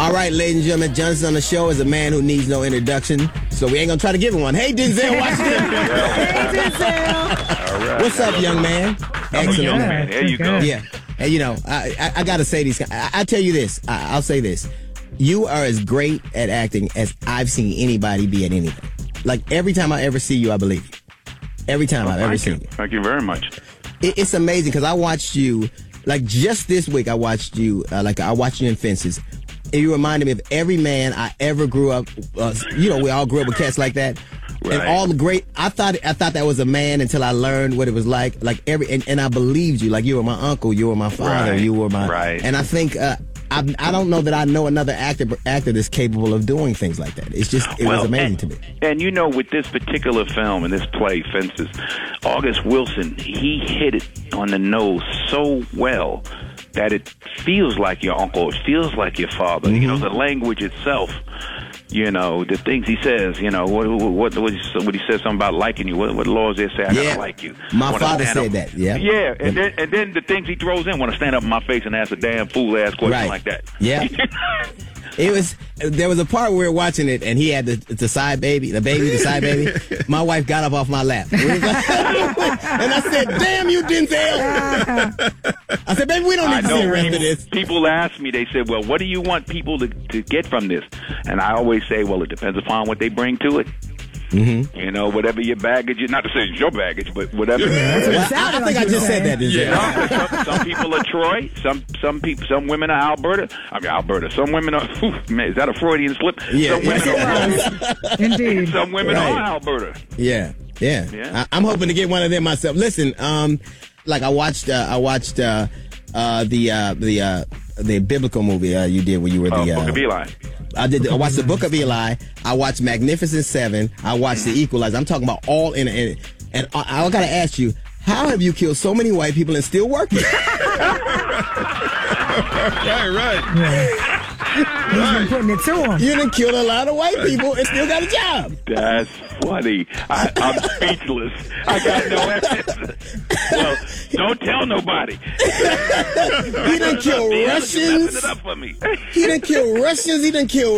All right, ladies and gentlemen, Johnson on the show is a man who needs no introduction, so we ain't gonna try to give him one. Hey, Denzel Washington. Hey, Denzel. All right. What's up, young man? Excellent, young man. There you go. Yeah. And I gotta say these. I tell you this. I'll say this. You are as great at acting as I've seen anybody be at anything. Like every time I ever see you, I believe you. Every time I've ever seen you. Thank you very much. It's amazing because I watched you. Like just this week, I watched you. I watched you in Fences. And you reminded me of every man I ever grew up. We all grew up with cats like that. Right. And all the great. I thought that was a man until I learned what it was like. Like and I believed you. Like you were my uncle. You were my father. Right. You were my. Right. And I think I don't know that I know another actor that's capable of doing things like that. It was amazing to me. And with this particular film and this play, Fences, August Wilson, he hit it on the nose so well that it feels like your uncle, it feels like your father. Mm-hmm. The language itself, the things he says, what he says something about liking you. What laws they say, I gotta like you. My father said that, yeah. Yeah, and then the things he throws in, want to stand up in my face and ask a damn fool-ass question like that. Yeah. There was a part where we were watching it, and he had the side baby, the side baby. My wife got up off my lap. And I said, damn you, Denzel. I said, baby, we don't need to see the rest of this. People ask me, they said, well, what do you want people to get from this? And I always say, well, it depends upon what they bring to it. Mm-hmm. Whatever your baggage is, not to say it's your baggage, but whatever. I think I just said that. Yeah. Some people are Troy. Some women are Alberta. I mean, Alberta. Some women are. Man, is that a Freudian slip? Yeah. Some women are. Indeed. Some women are Alberta. Yeah. I'm hoping to get one of them myself. Listen, I watched the biblical movie you did where you were the Book of Eli. I watched the Book of Eli. I watched Magnificent Seven. I watched The Equalizer. I'm talking about all in it. And I got to ask you, how have you killed so many white people and still working? Right. He's been putting it to him. You done killed a lot of white people and still got a job. That's funny. I'm speechless. I got no evidence. Well, don't tell nobody. He done killed Russians. It up for me. He done killed Russians. He done killed